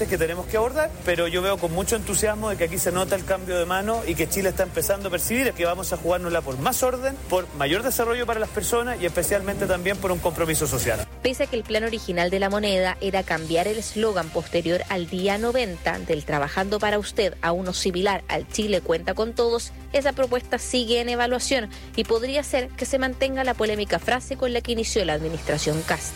pendientes que tenemos que abordar, pero yo veo con mucho entusiasmo de que aquí se nota el cambio de mano y que Chile está empezando a percibir que vamos a jugárnosla por más orden, por mayor desarrollo para las personas y especialmente también por un compromiso social. Pese a que el plan original de la moneda era cambiar el eslogan posterior al día 90 del Trabajando para Usted a uno similar al Chile cuenta con todos, esa propuesta sigue en evaluación y podría ser que se mantenga la polémica frase con la que inició la administración Kast.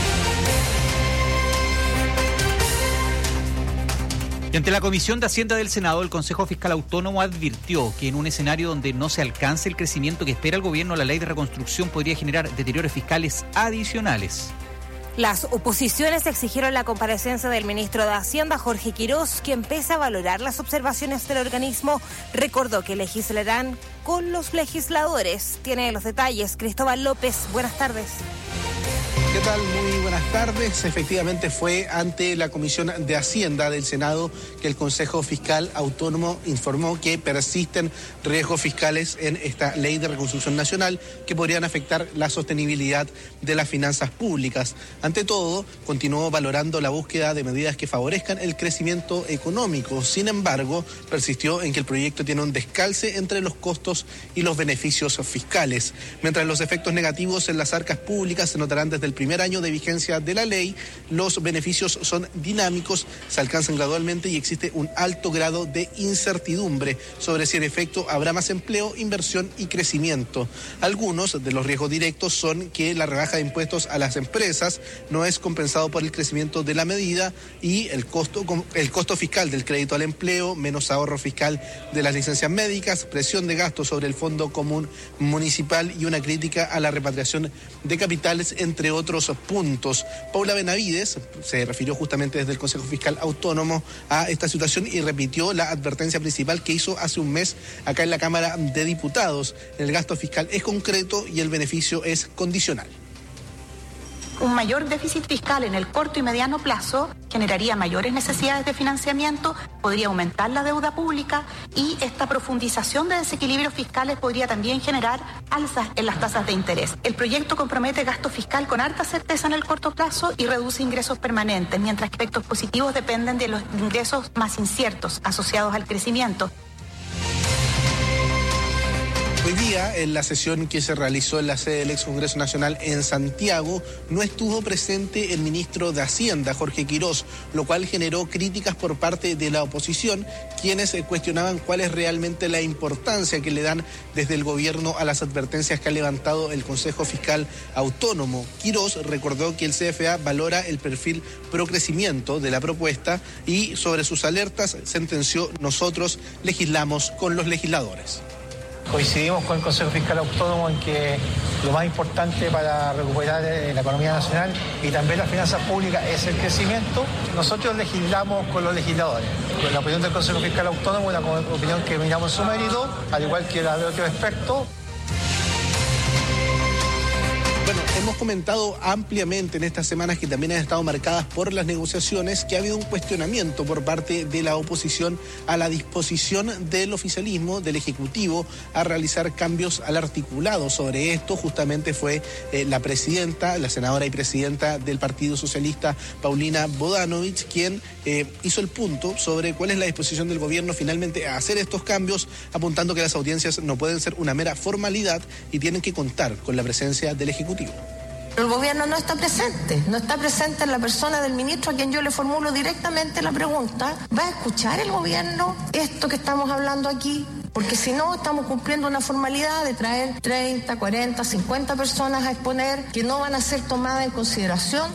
Y ante la Comisión de Hacienda del Senado, el Consejo Fiscal Autónomo advirtió que en un escenario donde no se alcance el crecimiento que espera el gobierno, la ley de reconstrucción podría generar deterioros fiscales adicionales. Las oposiciones exigieron la comparecencia del ministro de Hacienda, Jorge Quirós, quien pese a valorar las observaciones del organismo, recordó que legislarán con los legisladores. Tiene los detalles Cristóbal López. Buenas tardes. ¿Qué tal? Muy buenas tardes. Efectivamente fue ante la Comisión de Hacienda del Senado que el Consejo Fiscal Autónomo informó que persisten riesgos fiscales en esta ley de reconstrucción nacional que podrían afectar la sostenibilidad de las finanzas públicas. Ante todo, continuó valorando la búsqueda de medidas que favorezcan el crecimiento económico. Sin embargo, persistió en que el proyecto tiene un descalce entre los costos y los beneficios fiscales. Mientras los efectos negativos en las arcas públicas se notarán desde el primer año de vigencia de la ley, los beneficios son dinámicos, se alcanzan gradualmente y existe un alto grado de incertidumbre sobre si en efecto habrá más empleo, inversión y crecimiento. Algunos de los riesgos directos son que la rebaja de impuestos a las empresas no es compensado por el crecimiento de la medida y el costo fiscal del crédito al empleo, menos ahorro fiscal de las licencias médicas, presión de gasto sobre el Fondo Común Municipal y una crítica a la repatriación de capitales, entre otros puntos. Paula Benavides se refirió justamente desde el Consejo Fiscal Autónomo a esta situación y repitió la advertencia principal que hizo hace un mes acá en la Cámara de Diputados. El gasto fiscal es concreto y el beneficio es condicional. Un mayor déficit fiscal en el corto y mediano plazo generaría mayores necesidades de financiamiento, podría aumentar la deuda pública y esta profundización de desequilibrios fiscales podría también generar alzas en las tasas de interés. El proyecto compromete gasto fiscal con harta certeza en el corto plazo y reduce ingresos permanentes, mientras que efectos positivos dependen de los ingresos más inciertos asociados al crecimiento. Hoy día, en la sesión que se realizó en la sede del ex Congreso Nacional en Santiago, no estuvo presente el ministro de Hacienda, Jorge Quirós, lo cual generó críticas por parte de la oposición, quienes cuestionaban cuál es realmente la importancia que le dan desde el gobierno a las advertencias que ha levantado el Consejo Fiscal Autónomo. Quirós recordó que el CFA valora el perfil pro crecimiento de la propuesta y sobre sus alertas sentenció: nosotros legislamos con los legisladores. Coincidimos con el Consejo Fiscal Autónomo en que lo más importante para recuperar la economía nacional y también las finanzas públicas es el crecimiento. Nosotros legislamos con los legisladores. Con la opinión del Consejo Fiscal Autónomo, una opinión que miramos en su mérito, al igual que la de otros expertos. Bueno, hemos comentado ampliamente en estas semanas que también han estado marcadas por las negociaciones, que ha habido un cuestionamiento por parte de la oposición a la disposición del oficialismo, del Ejecutivo, a realizar cambios al articulado. Sobre esto justamente fue la presidenta, la senadora y presidenta del Partido Socialista, Paulina Bodanovich, quien hizo el punto sobre cuál es la disposición del gobierno finalmente a hacer estos cambios, apuntando que las audiencias no pueden ser una mera formalidad y tienen que contar con la presencia del Ejecutivo. El gobierno no está presente en la persona del ministro a quien yo le formulo directamente la pregunta. ¿Va a escuchar el gobierno esto que estamos hablando aquí? Porque si no, estamos cumpliendo una formalidad de traer 30, 40, 50 personas a exponer que no van a ser tomadas en consideración.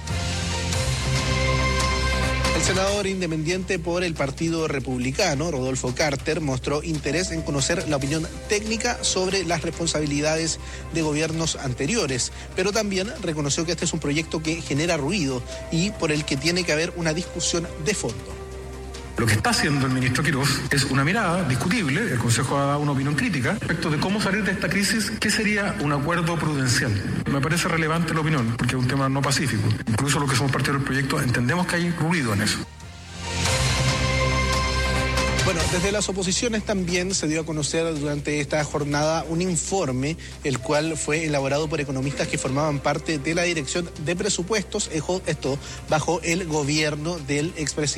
El senador independiente por el Partido Republicano, Rodolfo Carter, mostró interés en conocer la opinión técnica sobre las responsabilidades de gobiernos anteriores, pero también reconoció que este es un proyecto que genera ruido y por el que tiene que haber una discusión de fondo. Lo que está haciendo el ministro Quirós es una mirada discutible, el Consejo ha dado una opinión crítica respecto de cómo salir de esta crisis, ¿qué sería un acuerdo prudencial? Me parece relevante la opinión, porque es un tema no pacífico. Incluso los que somos parte del proyecto entendemos que hay ruido en eso. Bueno, desde las oposiciones también se dio a conocer durante esta jornada un informe, el cual fue elaborado por economistas que formaban parte de la Dirección de Presupuestos, esto bajo el gobierno del expresidente